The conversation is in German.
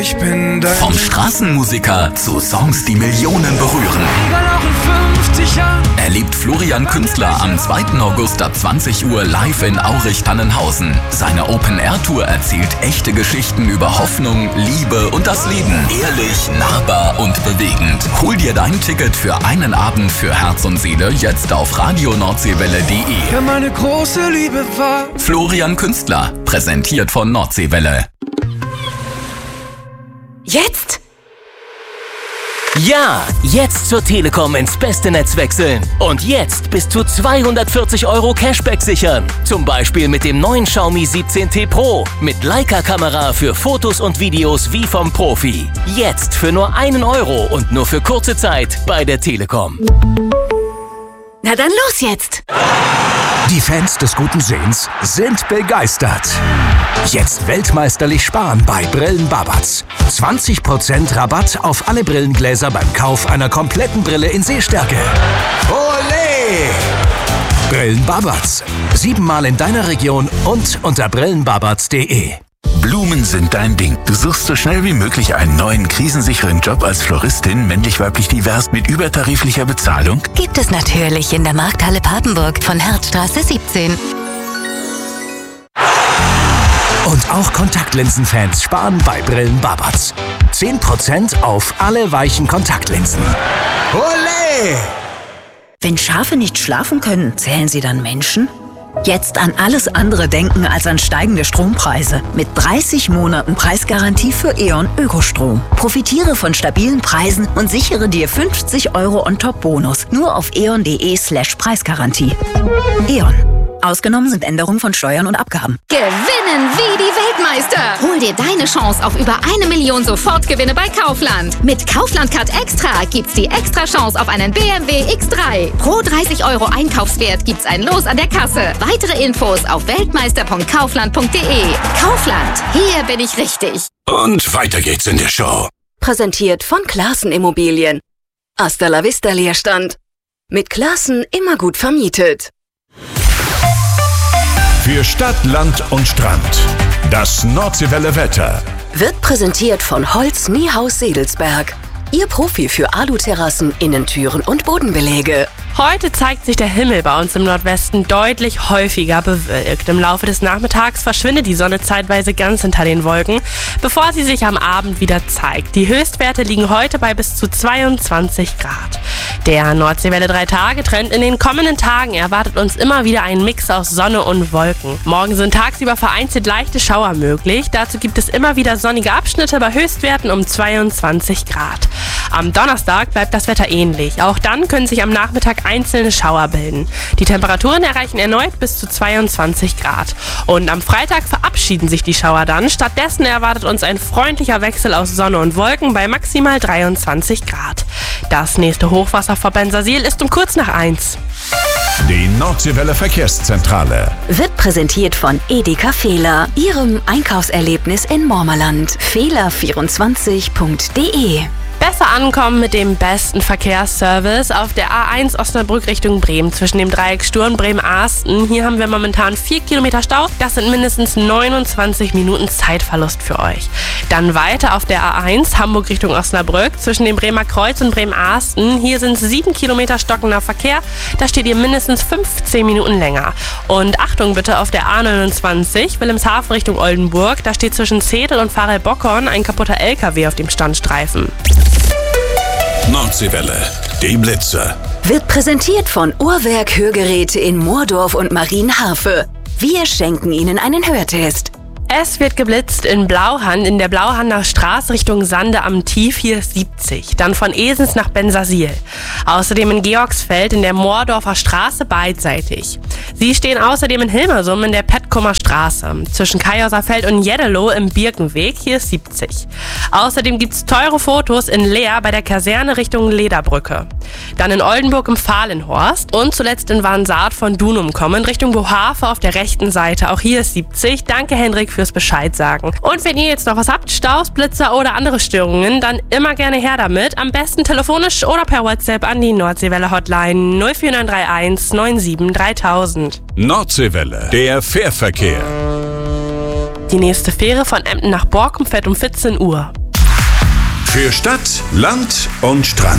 ich bin dein... Vom Straßenmusiker zu Songs, die Millionen berühren. Egal auch in 50 Jahren. Erlebt Florian Künstler am 2. August ab 20 Uhr live in Aurich-Tannenhausen. Seine Open-Air-Tour erzählt echte Geschichten über Hoffnung, Liebe und das Leben. Ehrlich, nahbar und bewegend. Hol dir dein Ticket für einen Abend für Herz und Seele jetzt auf radionordseewelle.de. Ja, meine große Liebe war... Florian Künstler, präsentiert von Nordseewelle. Jetzt? Ja, jetzt zur Telekom ins beste Netz wechseln. Und jetzt bis zu 240 € Cashback sichern. Zum Beispiel mit dem neuen Xiaomi 17T Pro. Mit Leica-Kamera für Fotos und Videos wie vom Profi. Jetzt für nur 1 € und nur für kurze Zeit bei der Telekom. Na dann los jetzt! Die Fans des guten Sehens sind begeistert. Jetzt weltmeisterlich sparen bei Brillen Babatz. 20% Rabatt auf alle Brillengläser beim Kauf einer kompletten Brille in Sehstärke. Olé! Brillen Babatz. 7-mal in deiner Region und unter brillenbabatz.de. Blumen sind dein Ding. Du suchst so schnell wie möglich einen neuen, krisensicheren Job als Floristin, männlich-weiblich divers mit übertariflicher Bezahlung? Gibt es natürlich in der Markthalle Papenburg von Herzstraße 17. Und auch Kontaktlinsenfans sparen bei Brillen Babatz. 10% auf alle weichen Kontaktlinsen. Olé! Wenn Schafe nicht schlafen können, zählen sie dann Menschen? Jetzt an alles andere denken als an steigende Strompreise. Mit 30 Monaten Preisgarantie für E.ON Ökostrom. Profitiere von stabilen Preisen und sichere dir 50 € on top Bonus. Nur auf eon.de/Preisgarantie. E.ON. Ausgenommen sind Änderungen von Steuern und Abgaben. Gewinnen wie die Weltmeister! Hol dir deine Chance auf über 1 Million Sofortgewinne bei Kaufland. Mit Kaufland Card Extra gibt's die extra Chance auf einen BMW X3. Pro 30 € Einkaufswert gibt's ein Los an der Kasse. Weitere Infos auf weltmeister.kaufland.de. Kaufland, hier bin ich richtig. Und weiter geht's in der Show. Präsentiert von Classen Immobilien. Hasta la vista Leerstand. Mit Classen immer gut vermietet. Für Stadt, Land und Strand. Das Nordseewelle Wetter. Wird präsentiert von Holz Niehaus Sedelsberg. Ihr Profi für Aluterrassen, Innentüren und Bodenbeläge. Heute zeigt sich der Himmel bei uns im Nordwesten deutlich häufiger bewölkt. Im Laufe des Nachmittags verschwindet die Sonne zeitweise ganz hinter den Wolken, bevor sie sich am Abend wieder zeigt. Die Höchstwerte liegen heute bei bis zu 22 Grad. Der Nordseewelle 3-Tage-Trend in den kommenden Tagen erwartet uns immer wieder einen Mix aus Sonne und Wolken. Morgen sind tagsüber vereinzelt leichte Schauer möglich. Dazu gibt es immer wieder sonnige Abschnitte bei Höchstwerten um 22 Grad. Am Donnerstag bleibt das Wetter ähnlich. Auch dann können sich am Nachmittag einzelne Schauer bilden. Die Temperaturen erreichen erneut bis zu 22 Grad. Und am Freitag verabschieden sich die Schauer dann. Stattdessen erwartet uns ein freundlicher Wechsel aus Sonne und Wolken bei maximal 23 Grad. Das nächste Hochwasser vor Bensersiel ist um kurz nach 1. Die Nordseewelle Verkehrszentrale. Wird präsentiert von Edeka Fehler, Ihrem Einkaufserlebnis in Mormerland. Fehler24.de. Besser ankommen mit dem besten Verkehrsservice auf der A1 Osnabrück Richtung Bremen zwischen dem Dreieck Sturm Bremen-Arsten. Hier haben wir momentan 4 Kilometer Stau. Das sind mindestens 29 Minuten Zeitverlust für euch. Dann weiter auf der A1 Hamburg Richtung Osnabrück zwischen dem Bremer Kreuz und Bremen-Arsten. Hier sind 7 Kilometer stockender Verkehr. Da steht ihr mindestens 15 Minuten länger. Und Achtung bitte auf der A29 Wilhelmshaven Richtung Oldenburg. Da steht zwischen Zedel und Pfarrei-Bockhorn ein kaputter LKW auf dem Standstreifen. Nordseewelle, die Blitze. Wird präsentiert von Uhrwerk Hörgeräte in Moordorf und Marienhafe. Wir schenken Ihnen einen Hörtest. Es wird geblitzt in Blauhand, in der Blauhander Straße Richtung Sande am Tief, hier 70. Dann von Esens nach Bensersiel. Außerdem in Georgsfeld in der Moordorfer Straße beidseitig. Sie stehen außerdem in Hilmersum in der Petkumer Straße. Zwischen Kaiserfeld und Jeddelo im Birkenweg, hier 70. Außerdem gibt's teure Fotos in Leer bei der Kaserne Richtung Lederbrücke. Dann in Oldenburg im Fahlenhorst und zuletzt in Warnsart von Dunum kommen Richtung Bohave auf der rechten Seite. Auch hier ist 70. Danke Hendrik fürs Bescheid sagen. Und wenn ihr jetzt noch was habt, Staus, Blitzer oder andere Störungen, dann immer gerne her damit. Am besten telefonisch oder per WhatsApp an die Nordseewelle Hotline 04931 97 3000. Nordseewelle, der Fährverkehr. Die nächste Fähre von Emden nach Borkum fährt um 14 Uhr. Für Stadt, Land und Strand.